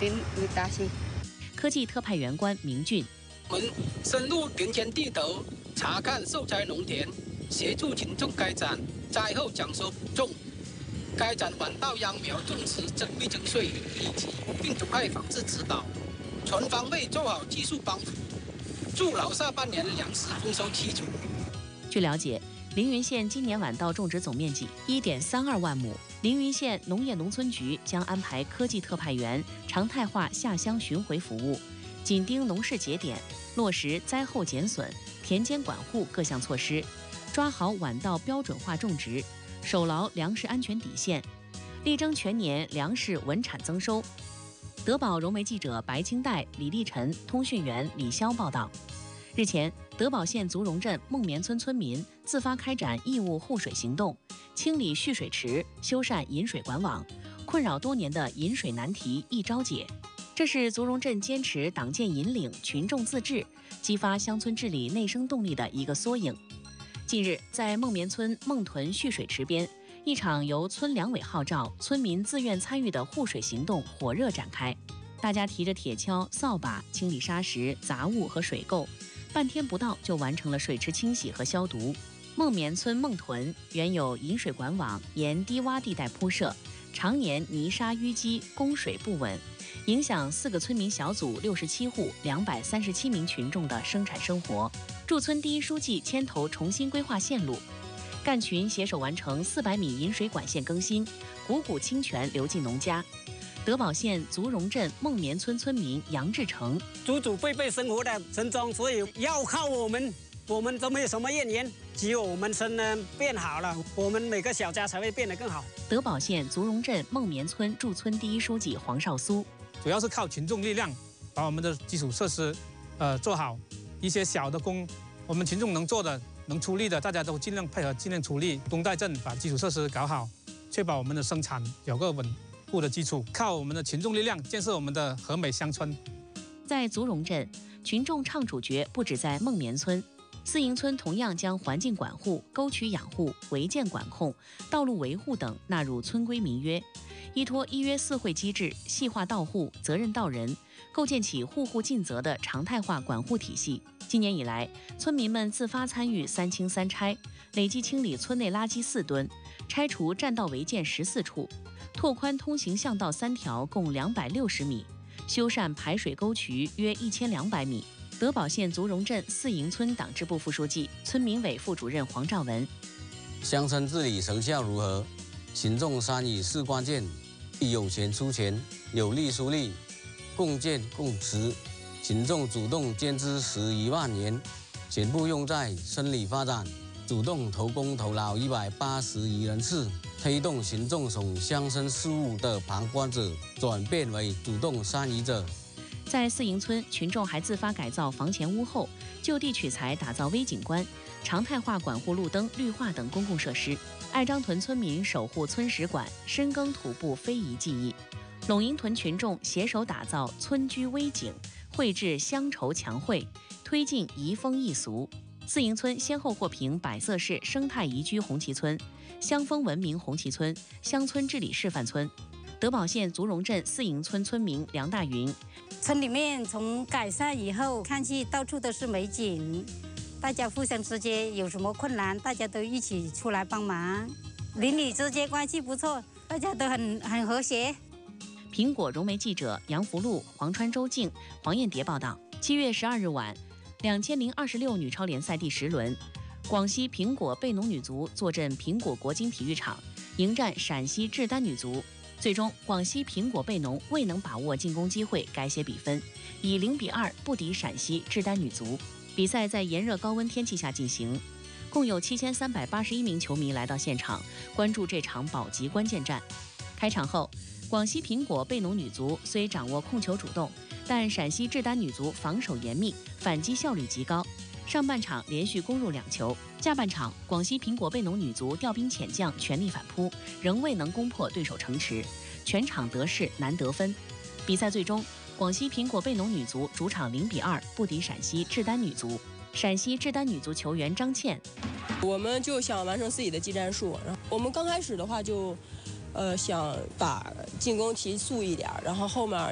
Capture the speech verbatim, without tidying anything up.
林为大兴。 科技特派员官明俊， 我们深入田间地头，查看受灾农田，协助群众开展灾后抢收补种，开展晚稻秧苗种植增币征税以及病毒害防治指导，全方位做好技术帮扶，筑牢下半年粮食丰收基础。 据了解，凌云县今年晚稻种植总面积 一点三二万亩。凌云县农业农村局将安排科技特派员常态化下乡巡回服务，紧盯农事节点，落实灾后减损、田间管护各项措施，抓好晚稻标准化种植，守牢粮食安全底线，力争全年粮食稳产增收。德保融媒记者白清代、李立晨，通讯员李潇报道。日前，德保县足荣镇孟棉村村民自发开展义务护水行动，清理蓄水池，修缮引水管网，困扰多年的引水难题一朝解。这是足荣镇坚持党建引领、群众自治，激发乡村治理内生动力的一个缩影。近日，在孟棉村孟屯蓄水池边，一场由村两委号召、村民自愿参与的护水行动火热展开。大家提着铁锹、扫把清理沙石、杂物和水垢，半天不到就完成了水池清洗和消毒。孟棉村孟屯原有引水管网沿低洼地带铺设，常年泥沙淤积，供水不稳，影响四个村民小组六十七户两百三十七名群众的生产生活。驻村第一书记牵头重新规划线路，干群携手完成四百米引水管线更新，汩汩清泉流进农家。德保县足荣镇孟棉村村民杨志成， 祖祖辈辈生活的村庄，所以要靠我们，我们都没有什么怨言。只有我们村呢变好了，我们每个小家才会变得更好。 德保县足荣镇孟棉村驻村第一书记黄少苏， 主要是靠群众力量，把我们的基础设施，呃做好。一些小的工，我们群众能做的、能出力的，大家都尽量配合，尽量出力。东代镇把基础设施搞好，确保我们的生产有个稳固的基础，靠我们的群众力量建设我们的和美乡村。 在足荣镇，群众唱主角不止在孟棉村，四营村同样将环境管护、沟渠养护、违建管控、道路维护等纳入村规民约，依托一约四会机制，细化到户、责任到人，构建起户户尽责的常态化管护体系。今年以来，村民们自发参与三清三拆，累计清理村内垃圾四吨，拆除占道违建十四处，拓宽通行巷道三条，共两百六十米，修缮排水沟渠约一千两百米。德保县足荣镇四营村党支部副书记、村民委副主任黄兆文， 乡村治理成效如何？群众参与是关键，有钱出钱，有力出力，共建共持。群众主动捐资十一万元，全部用在村里发展，主动投工投劳一百八十余人次，推动群众从乡村事务的旁观者转变为主动参与者。 在四营村，群众还自发改造房前屋后，就地取材打造微景观，常态化管护路灯、绿化等公共设施。爱张屯村民守护村史馆，深耕土部非遗技艺。陇营屯群众携手打造村居微景，绘制乡愁强绘，推进移风易俗。四营村先后获评百色市生态宜居红旗村、乡风文明红旗村、乡村治理示范村。德保县足荣镇四营村村民梁大云， 村里面从改善以后，看去到处都是美景，大家互相之间有什么困难，大家都一起出来帮忙，邻里之间关系不错，大家都很很和谐。 苹果融媒记者杨福禄、黄川周静、黄燕蝶报道。七月十二日晚，两千零二十六女超联赛第十轮，广西苹果贝农女足坐镇苹果国金体育场，迎战陕西志丹女足。最终，广西苹果贝农未能把握进攻机会，改写比分，以零比二不敌陕西志丹女足。比赛在炎热高温天气下进行，共有七千三百八十一名球迷来到现场，关注这场保级关键战。开场后，广西苹果贝农女足虽掌握控球主动，但陕西志丹女足防守严密，反击效率极高。上半场连续攻入两球，下半场广西苹果贝农女足调兵遣将，全力反扑，仍未能攻破对手城池，全场得势难得分。比赛最终，广西苹果贝农女足主场零比二不敌陕西志丹女足。陕西志丹女足球员张倩， 我们就想完成自己的技战术，然后我们刚开始的话就。呃，想把进攻提速一点，然后后面